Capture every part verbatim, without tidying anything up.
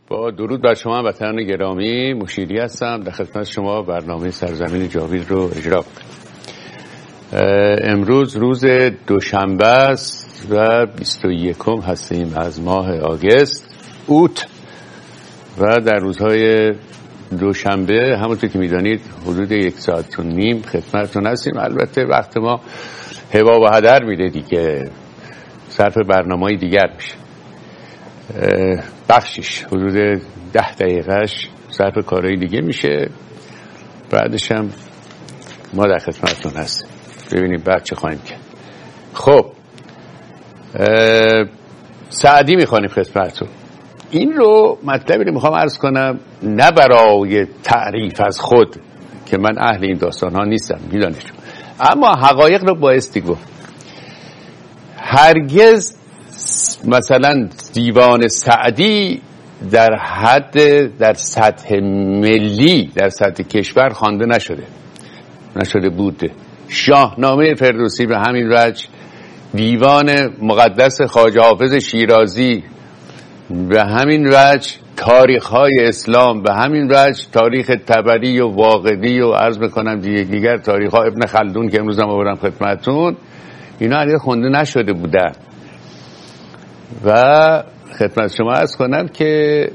با درود بر شما وطنان گرامی، مشیری هستم. در خدمت شما برنامه سرزمین جاوید رو اجرا کنم. امروز روز دوشنبه است و بیست و یکم هستیم از ماه آگست اوت و در روزهای دوشنبه همونطور که میدانید حدود یک ساعت و نیم خدمتتون هستیم. البته وقت ما هوا و هدر میده دیگه، صرف برنامه‌های دیگر میشه. بخشش حدود ده دقیقهش صرف کارهای دیگه میشه، بعدش هم ما در خدمتتون هستیم. ببینیم بعد چه خواهیم کرد. خب سعدی میخوانیم خدمتتون. این رو مطلبی رو میخوام عرض کنم نه برای تعریف از خود که من اهل این داستان ها نیستم، میدانید، اما حقایق رو بایستی گفت. هرگز مثلا دیوان سعدی در حد در سطح ملی در سطح کشور خوانده نشده نشده بوده. شاهنامه فردوسی به همین وجه، دیوان مقدس خواجه حافظ شیرازی به همین وجه، تاریخ‌های اسلام به همین وجه، تاریخ طبری و واقدی و عرض میکنم دیگه دیگر تاریخ‌ها ابن خلدون که امروز هم آوردم خدمتتون، اینا هرگز خونده نشده بودن. و خدمت شما عرض کنم که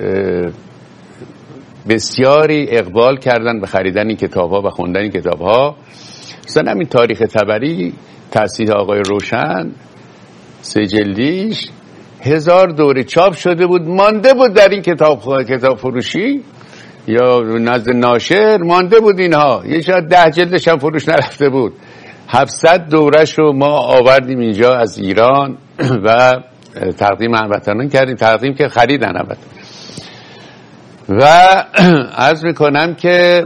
بسیاری اقبال کردن به خریدن این کتاب‌ها و خوندن این کتاب‌ها. مثلا همین تاریخ طبری تأسیس آقای روشن سه جلدیش هزار دوره چاپ شده بود، مانده بود در این کتاب کتاب فروشی یا نزد ناشر، مانده بود اینها. یه شاید ده جلدش هم فروش نرفته بود. هفتصد دورش رو ما آوردیم اینجا از ایران و تقدیم هموطنان کردیم. تقدیم که خریدن البته. و عرض میکنم که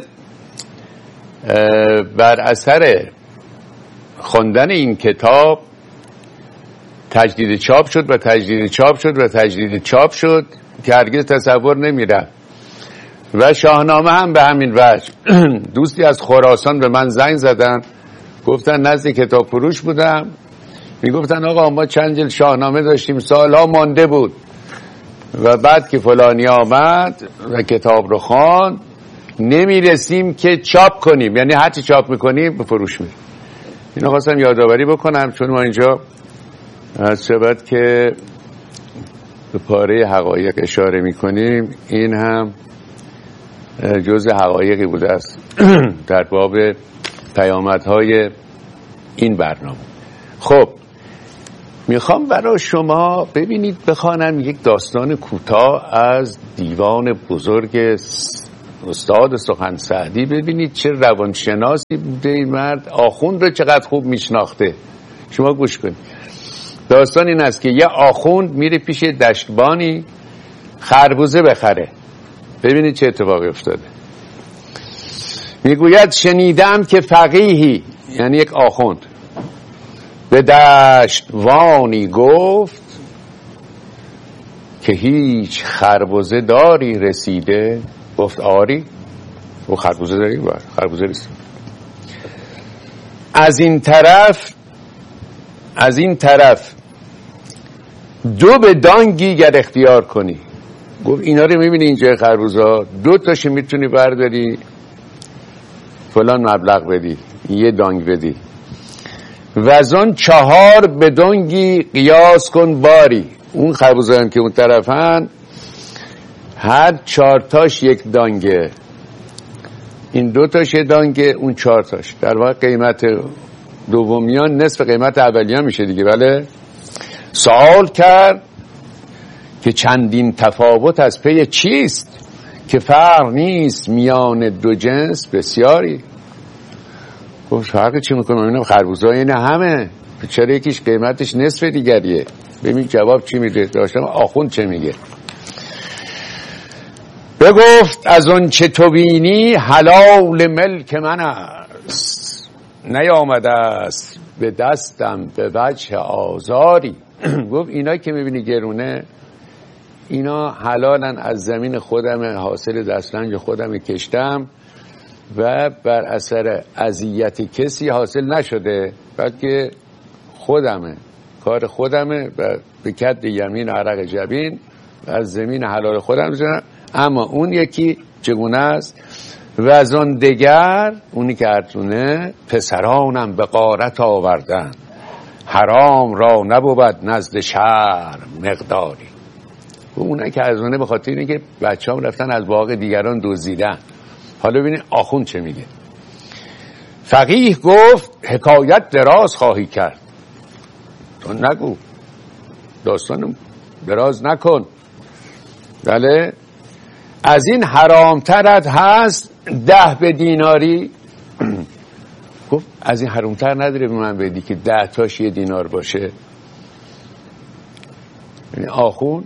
بر اثر خوندن این کتاب تجدید چاپ شد و تجدید چاپ شد و تجدید چاپ شد که هرگز تصور نمیره. و شاهنامه هم به همین وجه. دوستی از خراسان به من زنگ زدن، گفتن نزد کتاب فروش بودم، میگفتن آقا ما چند جلد شاهنامه داشتیم سالها مانده بود و بعد که فلانی آمد و کتاب رو خواند نمیرسیم که چاپ کنیم، یعنی هرچی چاپ میکنیم به فروش میریم. اینو خواستم یادآوری بکنم چون ما اینجا از شبت که به پاره حقایق اشاره میکنیم، این هم جزء حقایقی بوده است در باب پیامدهای این برنامه. خب میخوام برای شما ببینید بخوانم یک داستان کوتاه از دیوان بزرگ استاد سخن سعدی. ببینید چه روانشناسی بوده این مرد، آخوند رو چقدر خوب میشناخته. شما گوش کنید. داستان این است که یه آخوند میره پیش دشتبانی خربوزه بخره. ببینید چه اتفاقی افتاده. میگوید شنیدم که فقیهی، یعنی یک آخوند، به دشتوانی گفت که هیچ خربوزه داری رسیده؟ گفت آری. و خربوزه داری؟ خربوزه رسید. از این طرف از این طرف دو به دانگی گر اختیار کنی. گفت اینا رو میبینی اینجا خربوزه، دو تاشو میتونی برداری فلان مبلغ بدی، یه دانگ بدی، و از آن چهار به دانگی قیاس کن باری. اون خربوزه هم که اون طرفن هر چهار تاش یک دانگه، این دو تاش یه دانگه، اون چهار تاش. در واقع قیمت دومیان نصف قیمت اولیان میشه دیگه. بله. سوال کرد که چندین تفاوت از پی چیست که فرق نیست میان دو جنس بسیاری. گفت فرقی چی میکنه؟ اینم خربوزه ها اینه همه، چرا یکیش قیمتش نصف دیگریه؟ ببین جواب چی میده. داشتم آخوند چه میگه. بگفت از اون چه تو بینی حلال ملک من است، نیامده است به دستم به وجه آزاری. گفت اینا که میبینی گرونه، اینا حلالن، از زمین خودم، حاصل دسترنج خودم کشتم و بر اثر اذیت کسی حاصل نشده، بلکه خودمه، کار خودمه و به کد یمین عرق جبین از زمین حلال خودم میزنم. اما اون یکی چگونه است؟ و از آن دگر، اونی که ارزونه، پسرانم به غارت آوردن، حرام را نبود نزد شرع مقداری. اونه که ارزونه به خاطر اینه که بچه هم رفتن از باغ دیگران دزدیدن. حالا ببینید آخوند چه میگه. فقیه گفت حکایت دراز خواهی کرد. تو نگو، داستانم دراز نکن. بله، از این حرامترت هست ده به دیناری. گفت از این حرامتر نداره به من بدی که ده تاش یه دینار باشه. یعنی آخون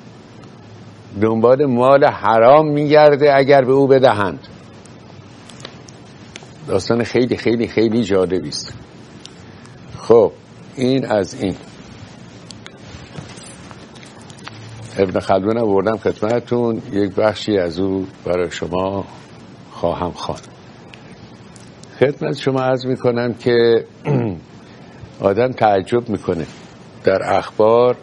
دنبال مال حرام میگرده اگر به او بدهند. داستان خیلی خیلی خیلی جالبی است. خب این از این. ابن خلدون آوردم خدمتتون، یک بخشی از او برای شما خواهم خواند. خدمت شما عرض میکنم که آدم تعجب میکنه. در اخبار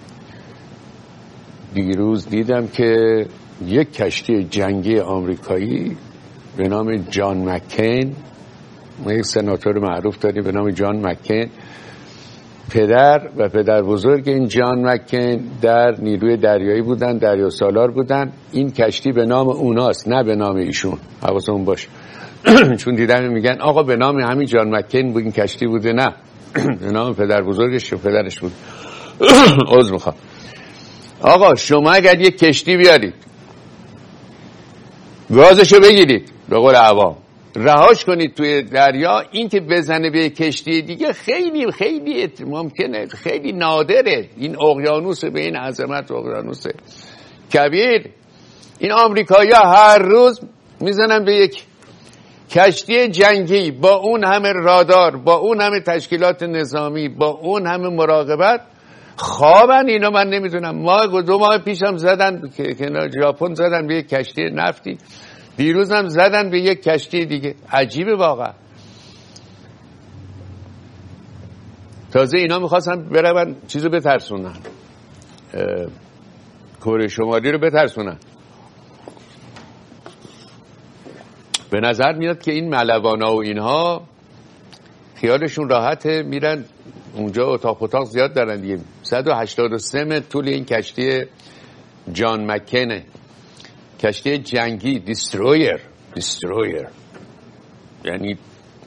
دیروز دیدم که یک کشتی جنگی آمریکایی به نام جان مکین، ما یک سناتور معروف داریم به نام جان مکین، پدر و پدر بزرگ این جان مکین در نیروی دریایی بودن، دریا سالار بودن. این کشتی به نام اوناست نه به نام ایشون، حواستون باشه. چون دیدن میگن آقا به نام همین جان مکین بود این کشتی بوده، نه به نام پدر بزرگش و پدرش بود. عذر میخوام. آقا شما اگر یک کشتی بیارید، گازشو بگیرید، به قول عوام رهاش کنید توی دریا، این که بزنه به کشتی دیگه خیلی خیلی ممکنه، خیلی نادره. این اقیانوس به این عظمت، اقیانوس کبیر. این آمریکایی‌ها هر روز میزنن به یک کشتی جنگی با اون همه رادار، با اون همه تشکیلات نظامی، با اون همه مراقبت. خوابن اینا، من نمیدونم. ما دو ماه پیش هم زدن که ژاپن زدن به یک کشتی نفتی، دیروز هم زدن به یک کشتی دیگه. عجیبه واقعا. تازه اینا میخواستن برن چیزو بترسونن، کره شمالی رو بترسونن. به نظر میاد که این ملوانا و اینها خیالشون راحته، میرن اونجا اتاق اتاق زیاد دارن دیگه. صد و هشتاد و سه متر طول این کشتی جان مکینه، کشتی جنگی، دیسترویر. دیسترویر یعنی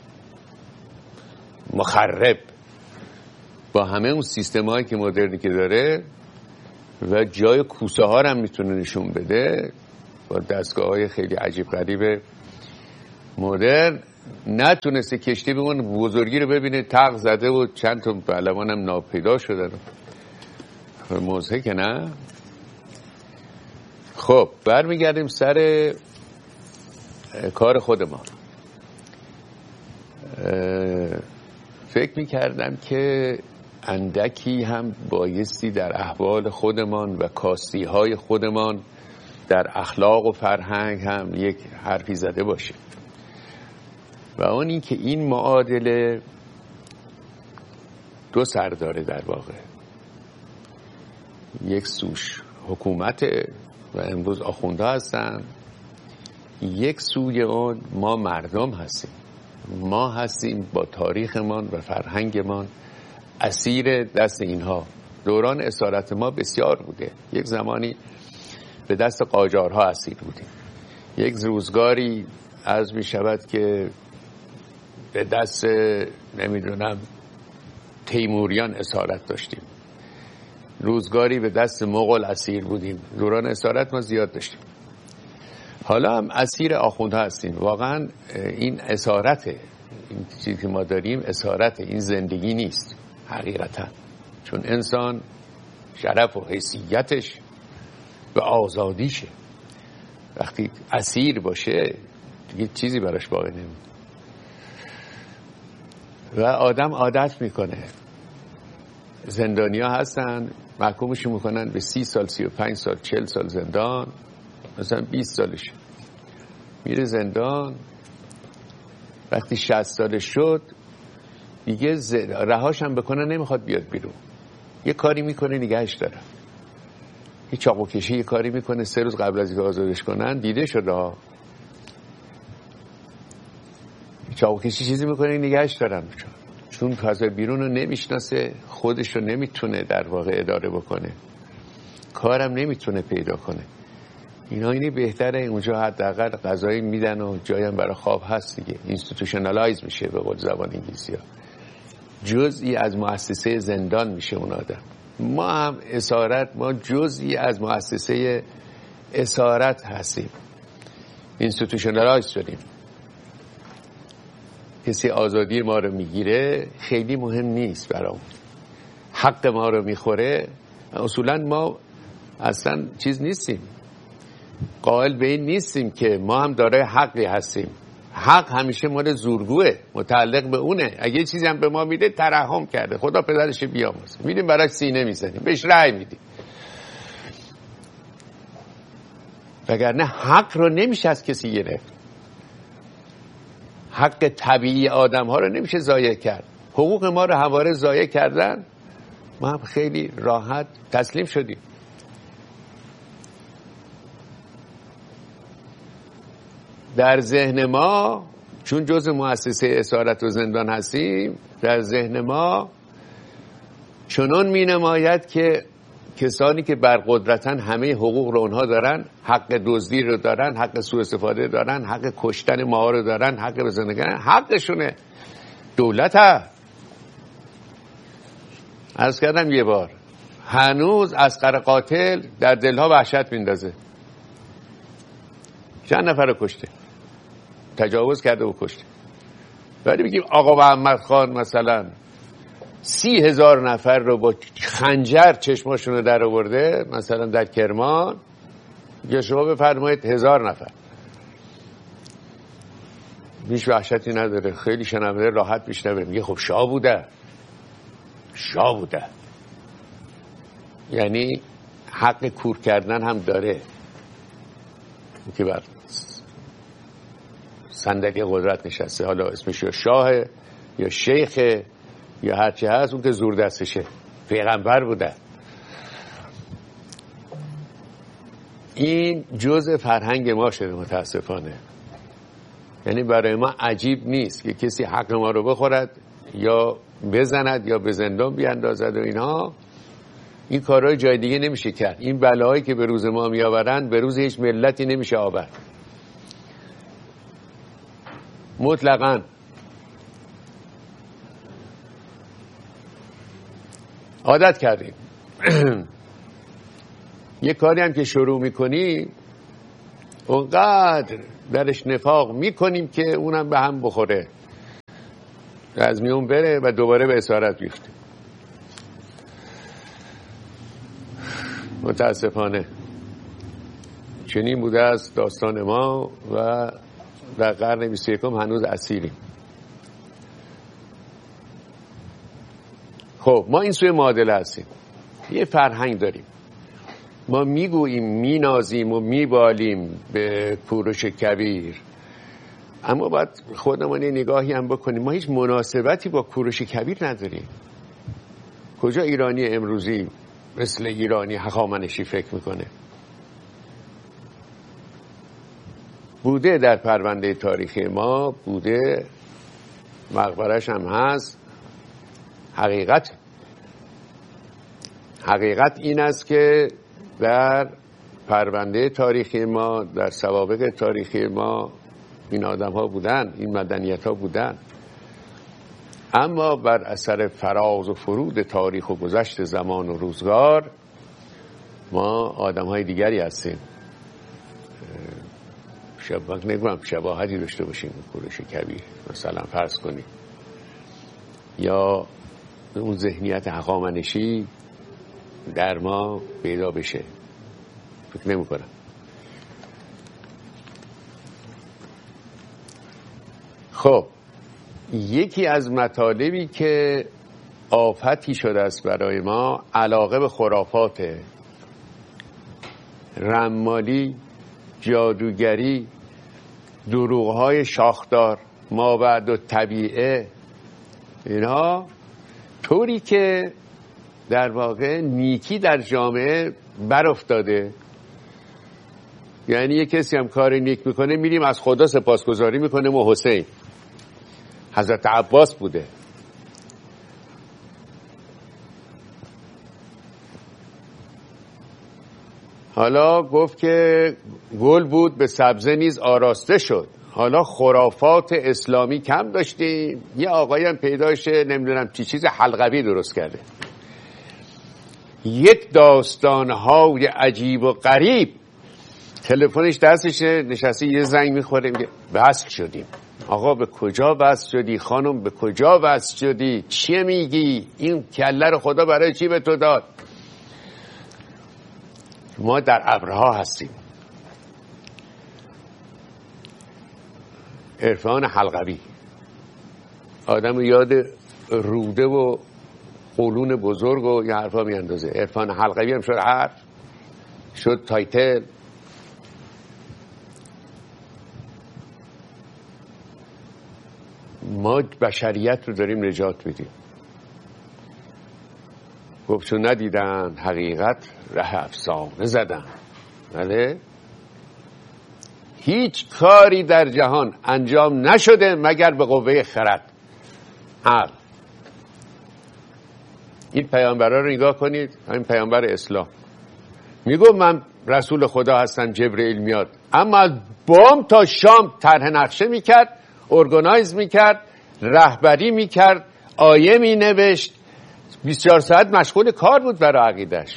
مخرب، با همه اون سیستم هایی که مدرنی که داره و جای کوسه ها هم میتونه نشون بده، با دستگاه های خیلی عجیب غریب مدرن. نتونسته کشتی به اون بزرگی رو ببینه، تق زده و چند تا پهلوان هم ناپیدا شدن. مضحکه نه؟ خب برمیگردیم سر کار خودمان. فکر میکردم که اندکی هم بایستی در احوال خودمان و کاستی های خودمان در اخلاق و فرهنگ هم یک حرفی زده باشه، و اون این که این معادله دو سر داره در واقع. یک سوش حکومت و امروز آخونده هستن، یک سوی اون ما مردم هستیم. ما هستیم با تاریخمان و فرهنگمان اسیر دست اینها. دوران اسارت ما بسیار بوده. یک زمانی به دست قاجارها اسیر بودیم، یک روزگاری عرض می شود که به دست نمیدونم تیموریان اسارت داشتیم، روزگاری به دست مغول اسیر بودیم. دوران اسارت ما زیاد داشتیم. حالا هم اسیر آخوندها هستیم. واقعا این اسارته، این چیزی که ما داریم اسارته، این زندگی نیست حقیقتا. چون انسان شرف و حیثیتش به آزادیشه. وقتی اسیر باشه دیگه چیزی براش باقی نمیمونه و آدم عادت میکنه. زندانیا هستن محکومش میکنن به سی سال، سی و پنج سال، چل سال زندان، مثلا بیست سالش میره زندان. وقتی شصت سالش شد دیگه ز... رهاش هم بکنه نمیخواد بیاد بیرون، یه کاری میکنه نگهش داره. این چاقو کشی یه کاری میکنه سه روز قبل از اینکه آزادش کنن دیده شده ها. چاقو کشی چیزی میکنه نگهش دارن چون تازه بیرون رو نمیشناسه، خودش رو نمیتونه در واقع اداره بکنه، کارم نمیتونه پیدا کنه. اینا اینی بهتره اونجا حداقل غذایی میدن و جایی هم برای خواب هست دیگه، اینستیتوشنالایز میشه به قول زبان انگلیسی ها، جزئی از مؤسسه زندان میشه اون آدم. ما هم اسارت، ما جزئی از مؤسسه اسارت هستیم، اینستیتوشنالایز شدیم. کسی آزادی ما رو میگیره خیلی مهم نیست برام، حق ما رو میخوره اصولا ما اصلا چیز نیستیم، قائل به این نیستیم که ما هم دارای حقی هستیم. حق همیشه مال زورگوه، متعلق به اونه. اگه چیزی هم به ما میده ترحم کرده، خدا پدرش بیامرزه، میدیم برای سینه میزنیم، بهش رأی میدیم. وگرنه حق رو نمیشه از کسی گرفت، حق طبیعی آدم ها رو نمیشه ضایع کرد. حقوق ما رو همواره ضایع کردن، ما هم خیلی راحت تسلیم شدیم. در ذهن ما چون جزء مؤسسه اسارت و زندان هستیم، در ذهن ما چنان می نماید که کسانی که برقدرتن همه حقوق رو اونها دارن، حق دزدی رو دارن، حق سوء استفاده دارن، حق کشتن ما رو دارن، حق به زندگی حقشونه. دولت ها عرض کردم یه بار هنوز اصغر قاتل در دلها وحشت میندازه. چند نفر رو کشته، تجاوز کرده و کشته. ولی بگیم آقا محمد خان مثلا سی هزار نفر رو با خنجر چشماشون رو در آورده مثلا در کرمان، یا شما بفرمایید هزار نفر، هیچ وحشتی نداره، خیلی شنونده راحت میشنوه، میگه خب شاه بوده، شاه بوده، یعنی حق کور کردن هم داره که بر صندلی قدرت نشسته، حالا اسمش یا شاه یا شیخ یا هرچی هست، اون که زور دستشه، پیغمبر بوده. این جزء فرهنگ ما شده متاسفانه. یعنی برای ما عجیب نیست که کسی حق ما رو بخورد یا بزند یا به زندان بیاندازد و اینها. این کارهای جای دیگه نمیشه کرد. این بلاهایی که به روز ما میآورند به روز هیچ ملتی نمیشه آورد مطلقاً. عادت کردیم یه کاری هم که شروع میکنی اونقدر درش نفاق میکنیم که اونم به هم بخوره، از میون بره و دوباره به اسارت بیفتیم. متاسفانه چنین بوده از داستان ما و در قرن بیست و یکم هنوز اسیریم. خب ما این سوی معادله هستیم، یه فرهنگ داریم، ما میگوییم مینازیم و میبالیم به کوروش کبیر، اما باید خودمون یه نگاهی هم بکنیم، ما هیچ مناسبتی با کوروش کبیر نداریم. کجا ایرانی امروزی مثل ایرانی هخامنشی فکر میکنه؟ بوده در پرونده تاریخی ما، بوده، مقبرش هم هست. حقیقت حقیقت این است که در پرونده تاریخی ما، در سوابق تاریخی ما این آدم ها بودن، این مدنیت ها بودن، اما بر اثر فراز و فرود تاریخ و گذشت زمان و روزگار ما آدم های دیگری هستیم. شباهت نگویم شباهتی داشته باشیم کوروش کبیر مثلا فرض کنیم، یا اون ذهنیت هخامنشی در ما پیدا بشه، فکر نمی کنم. خب یکی از مطالبی که آفتی شده است برای ما علاقه به خرافات، رمالی، جادوگری، دروغ‌های شاخدار، مابعد و طبیعه، اینها طوری که در واقع نیکی در جامعه بر افتاده. یعنی یه کسی هم کار نیک میکنه میریم از خدا سپاسگزاری میکنیم و حسین حضرت عباس بوده. حالا گفت که گل بود به سبزه نیز آراسته شد. حالا خرافات اسلامی کم داشتیم. یه آقایی هم پیدا شه نمیدونم چی چیز حلقوی درست کرده، یک داستانهای عجیب و غریب. تلفنش دستشه، نشسته یه زنگ میخوره میگه وصل شدیم. آقا به کجا وصل شدی؟ خانم به کجا وصل شدی؟ چیه میگی؟ این کله رو خدا برای چی به تو داد؟ ما در ابرها هستیم. عرفان حلقوی آدم یاد روده و قولون بزرگ و یه حرفا میاندازه. عرفان حلقوی هم شد حرف، شد تایتل. ما بشریت رو داریم نجات میدیم. گفت چون ندیدن حقیقت ره افسانه زدن. بله، هیچ کاری در جهان انجام نشده مگر به قوه خرد، عقل. این پیامبرا رو نگاه کنید. این پیامبر اسلام میگو من رسول خدا هستم، جبرئیل میاد، اما از بام تا شام طرح نقشه میکرد، ارگانایز میکرد، رهبری میکرد، آیه مینوشت، بیست و چهار ساعت مشغول کار بود برای عقیدش.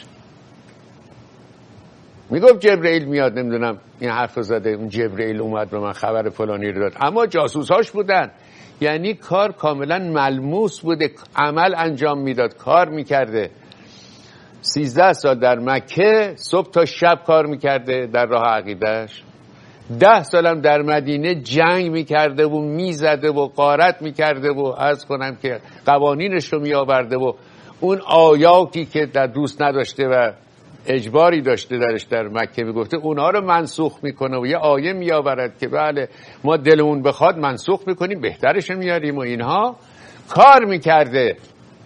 میگفت جبرئیل میاد، نمیدونم این حرف زده، اون جبرئیل اومد به من خبر فلانی رو داد، اما جاسوساش بودن. یعنی کار کاملا ملموس بوده، عمل انجام میداد، کار میکرده. سیزده سال در مکه صبح تا شب کار میکرده در راه عقیدش. ده سالم در مدینه جنگ میکرده و میزده و غارت میکرده و عرض کنم که قوانینش رو میآورده و اون آیاتی که در دوست نداشته و اجباری داشته درش در مکه میگفته اونها رو منسوخ میکنه و یه آیه میآورد که بله ما دلمون بخواد منسوخ میکنیم، بهترش میاریم و اینها. کار میکرده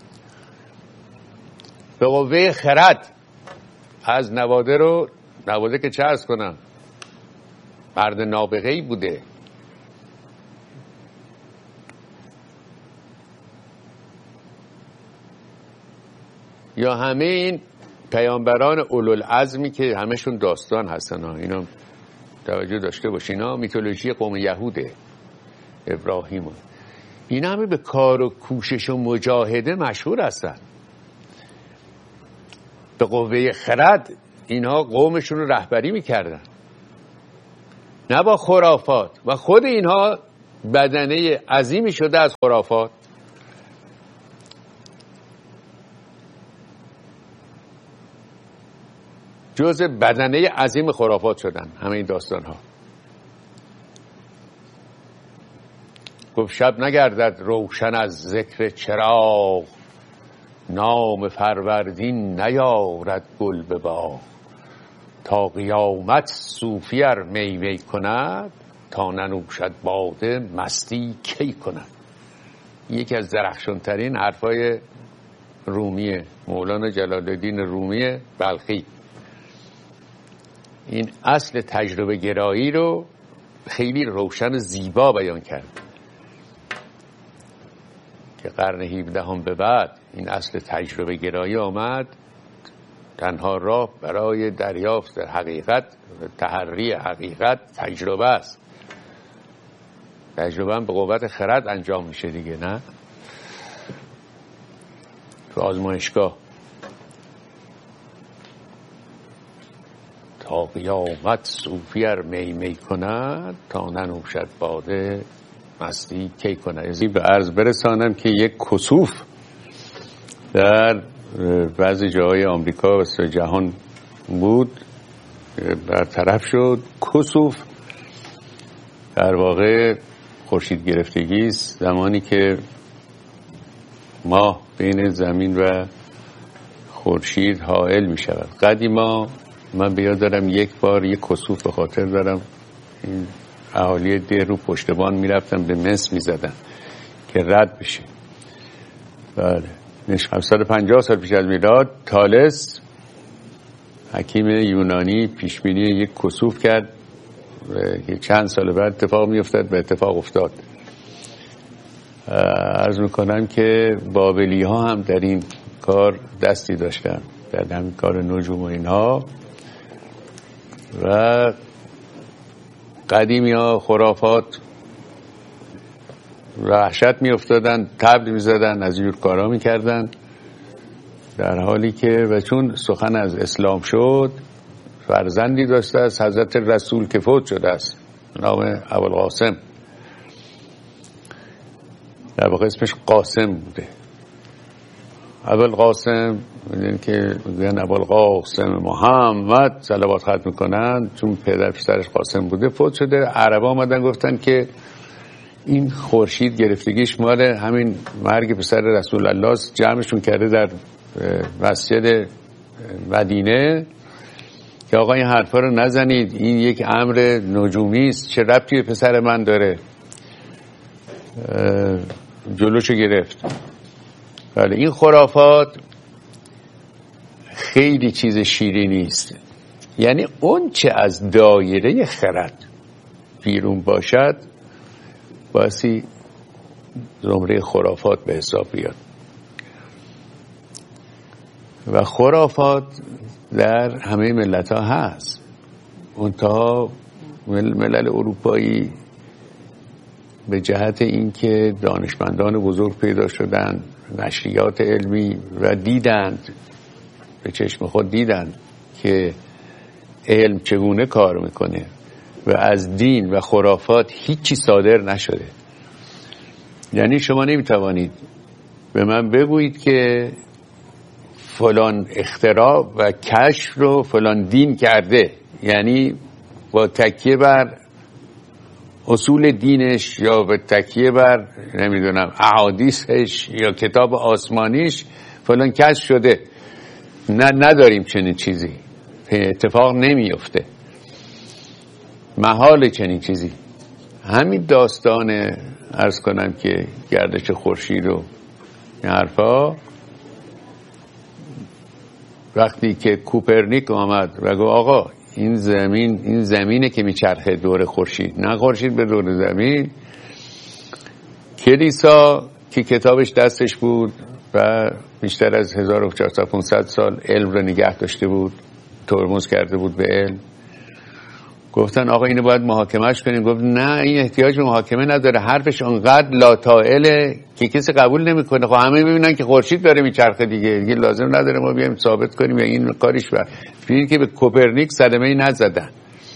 به قوه خرد. از نواده رو، نواده که چه عرض کنم، مرد نابغه‌ای بوده. یا همه این پیامبران اولوالعزمی که همشون داستان هستن ها. اینا توجه داشته باشین، اینا میتولوژی قوم یهوده. ابراهیم ها. اینا همه به کار و کوشش و مجاهده مشهور هستن. به قوه خرد اینها قومشون رو رهبری میکردن، نه با خرافات. و خود اینها بدنه عظیمی شده از خرافات. جز بدنه عظیم خرافات شدن همه این داستان ها. گفت شب نگردد روشن از ذکر چراغ، نام فروردین نیارد گل به باغ. تا قیامت صوفی ار می می کند، تا ننوشد باده مستی کی کند. یکی از درخشانترین حرفای رومیه، مولانا جلال الدین رومی بلخی. این اصل تجربه گرایی رو خیلی روشن و زیبا بیان کرد که قرن هفدهم به بعد این اصل تجربه گرایی آمد. تنها راه برای دریافت حقیقت، تحری حقیقت تجربه است. تجربه هم به قوت خرد انجام میشه دیگه، نه تو آزمایشگاه. تا قیامت صوفی ار می می کند، تا ننوشد باده مستی کی کند. به عرض برسانم که یک کسوف در بعضی جاهای آمریکا و جهان بود، برطرف شد. کسوف در واقع خورشید گرفتگی است، زمانی که ماه بین زمین و خورشید حائل می شود. قدیما من بیاد دارم یک بار یک کسوف به خاطر دارم، این اهالی ده رو پشتبان می رفتم به مس می زدن که رد بشه. بله هفتصد و پنجاه سال پیش از میلاد تالس حکیم یونانی پیشبینی یک کسوف کرد که چند سال بعد اتفاق میافتاد و اتفاق افتاد. عرض میکنم که بابلی ها هم در این کار دستی داشتن، در همین کار نجوم و اینها. و قدیمی ها خرافات وحشت می افتادن، تبل می زدن، از اینجور کارا می کردن، در حالی که و چون سخن از اسلام شد فرزندی داشته از حضرت رسول که فوت شده است، نام ابوالقاسم، در واقع اسمش قاسم بوده. ابوالقاسم میدونید که میگن ابوالقاسم محمد صلوات ختم میکنن، چون پدر پسرش قاسم بوده فوت شده. عربا آمدن گفتن که این خورشید گرفتگیش مال همین مرگ پسر رسول الله، جمعشون کرده در مسجد مدینه که آقا این حرفا رو نزنید، این یک امر نجومی است، چه ربطی به پسر من داره. جلوشو گرفت. ولی این خرافات خیلی چیز شیرینی است، یعنی اون چه از دایره خرد بیرون باشد باسی زمره خرافات به حساب بیاد. و خرافات در همه ملت ها هست، منتها ملل اروپایی به جهت اینکه دانشمندان بزرگ پیدا شدند، نشریات علمی، و دیدند، به چشم خود دیدند که علم چگونه کار میکنه و از دین و خرافات هیچی صادر نشده. یعنی شما نمیتوانید به من بگویید که فلان اختراع و کشف رو فلان دین کرده، یعنی با تکیه بر اصول دینش یا به تکیه بر نمیدونم احادیثش یا کتاب آسمانیش فلان کشف شده. نه، نداریم چنین چیزی، اتفاق نمیفته، محال چنین چیزی. همین داستان عرض کنم که گردش خورشید و این حرفا، وقتی که کوپرنیک آمد و گفت آقا این زمین این زمینه که میچرخه دور خورشید، نه خورشید به دور زمین، کلیسا که کتابش دستش بود و بیشتر از هزار و چهارصد پانصد سال علم رو نگه داشته بود، ترمز کرده بود به علم، گفتن آقا اینو باید محاکمهش کنیم. گفت نه، این احتیاج به محاکمه نداره، حرفش انقدر لاطائله که کسی قبول نمیکنه. خب همه میبینن که خورشید داره میچرخه دیگه، دیگه لازم نداره ما بیایم ثابت کنیم یا این کاریش بر ببین که به کوپرنیک صدمه‌ای نزدن.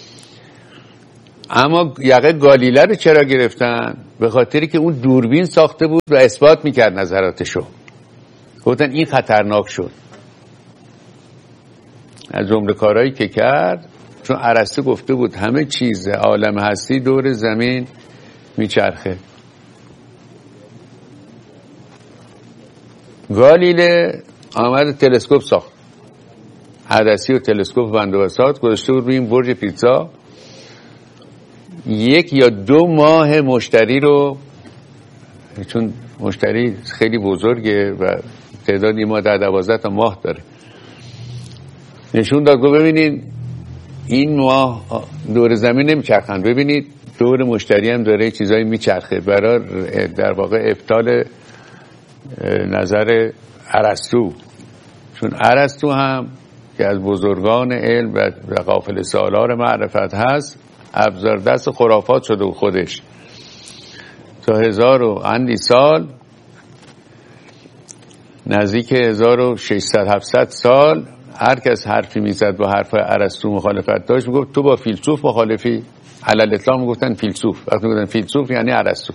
اما یقه گالیله رو چرا گرفتن؟ به خاطری که اون دوربین ساخته بود و اثبات میکرد نظراتشو. گفتن این خطرناک شد. از جمله کارهایی که کرد، چون ارسطو گفته بود همه چیز عالم هستی دور زمین میچرخه، گالیله آمد تلسکوپ ساخت، عدسی و تلسکوپ بندوبسات گذاشته بود روی این برج پیتزا. یک یا دو ماه مشتری رو، چون مشتری خیلی بزرگه و تعدادی ما در دوازده تا ماه داره، نشون داد. گفت ببینید این ماه دور زمین نمیچرخن، ببینید دور مشتری هم داره چیزایی میچرخه، برای در واقع ابطال نظر ارسطو. چون ارسطو هم که از بزرگان علم و قافله سالار معرفت هست، ابزار دست خرافات شده و خودش تا هزار و اندی سال، نزدیک هزار و ششصد هفتصد سال، هر کس حرفی میزد با حرف ارسطو مخالفت داشت، میگفت تو با فیلسوف مخالفی. علل اطلاق میگفتن فیلسوف، وقتی میگفتن فیلسوف یعنی ارسطو.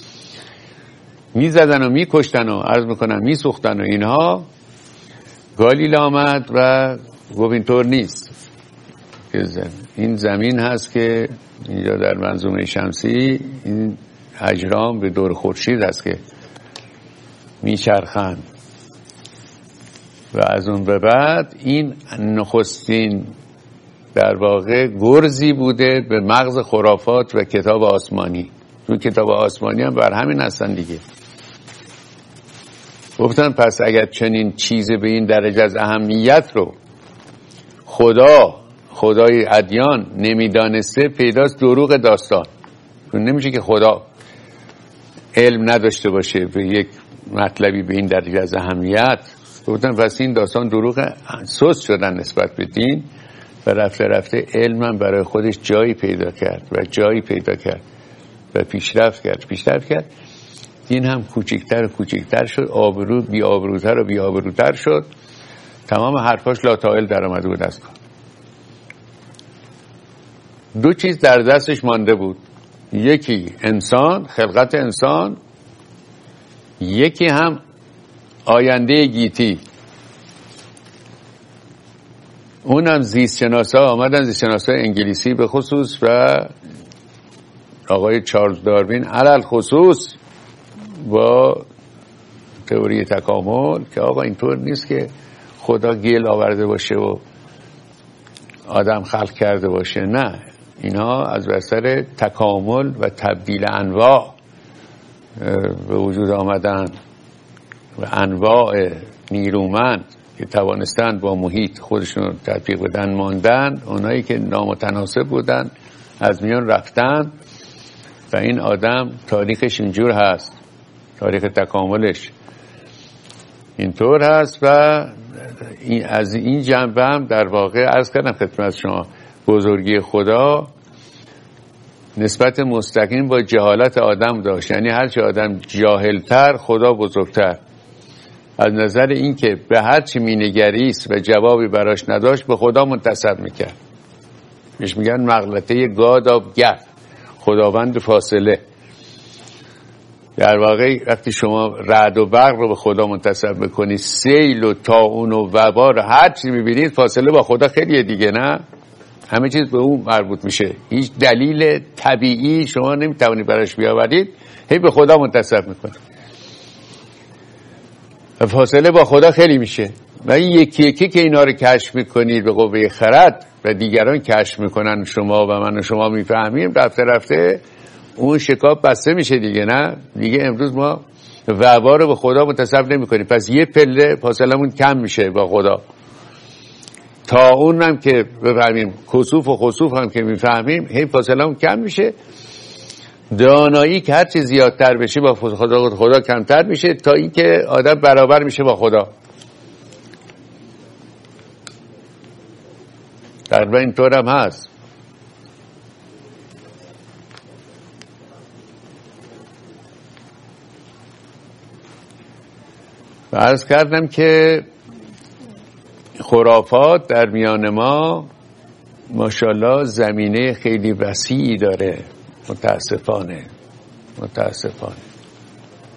میزدن و میکشتن و عرض میکنن میسوختن و اینها. گالیله آمد و گفت اینطور نیست، این زمین هست که اینجا در منظومه شمسی این اجرام به دور خورشید هست که میچرخند. و از اون به بعد این نخستین در واقع گرزی بوده به مغز خرافات و کتاب آسمانی. چون کتاب آسمانی هم بر همین هستن دیگه. گفتن پس اگر چنین چیز به این درجه از اهمیت رو خدا خدای ادیان نمیدانسته، پیداست دروغ داستان. نمیشه که خدا علم نداشته باشه به یک مطلبی به این درجه از اهمیت. گفتن پس این داستان دروغ. سست شدن نسبت به دین و رفته رفته علم برای خودش جایی پیدا کرد و جایی پیدا کرد و پیشرفت کرد پیشرفت کرد دین هم کوچکتر و کوچکتر شد، آبرو بی آبروتر و بی آبروتر شد. تمام حرفاش لاتائل در آمده بود از کار. دو چیز در دستش مانده بود، یکی انسان، خلقت انسان، یکی هم آینده گیتی. اونم زیست شناسا آمدن، زیست شناسا انگلیسی به خصوص و آقای چارلز داروین علل خصوص با تئوری تکامل که آقا اینطور نیست که خدا گل آورده باشه و آدم خلق کرده باشه. نه، اینا از اثر تکامل و تبدیل انواع به وجود آمدن و انواع نیرومند که توانستن با محیط خودشون تطبیق بدن ماندن. اونایی که نامتناسب بودن از میان رفتن و این آدم تاریخش اینجور هست، تاریخ تکاملش اینطور هست. و این از این جنبه هم در واقع عرض کردم خدمت شما بزرگی خدا نسبت مستقیم با جهالت آدم داشت. یعنی هرچی آدم جاهلتر خدا بزرگتر. از نظر این که به هر چی مینگریست و جوابی براش نداشت به خدا منتسب میکرد. میش میگن مغلطه گاد آف گپ، خداوند فاصله. در واقع وقتی شما رعد و برق رو به خدا منتسب بکنید، سیل و طاعون و وبا رو هر چی میبینید فاصله با خدا خیلیه دیگه. نه، همه چیز به اون مربوط میشه. هیچ دلیل طبیعی شما نمیتونید براش بیاورید، هی به خدا منتسب میکنید و فاصله با خدا خیلی میشه. و این یکی یکی که اینا رو کشف میکنید به قوه خرد و دیگران کشف میکنن، شما و من و شما میفهمیم، رفته رفته اون شکاف بسته میشه دیگه. نه دیگه امروز ما وبا رو به خدا منتسب نمی کنیم، پس یه پله فاصلمون کم میشه با خدا. تا اون هم که بفهمیم، کسوف و خسوف هم که میفهمیم، هی فاصلمون کم میشه. دانایی که هر چی زیادتر بشه با خدا خدا کمتر میشه، تا اینکه آدم برابر میشه با خدا. در اینطور هم هست. و عرض کردم که خرافات در میان ما ماشاءالله زمینه خیلی وسیعی داره. متاسفانه متاسفانه